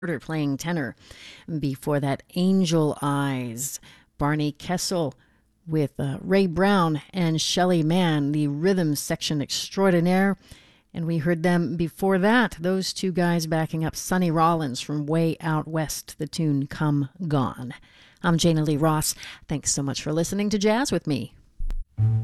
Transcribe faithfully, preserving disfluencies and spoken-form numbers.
Carter playing tenor. Before that, Angel Eyes, Barney Kessel with uh, Ray Brown and Shelley Mann, the rhythm section extraordinaire. And we heard them before that, those two guys backing up Sonny Rollins from Way Out West, the tune Come Gone. I'm Jana Lee Ross. Thanks so much for listening to Jazz with Me.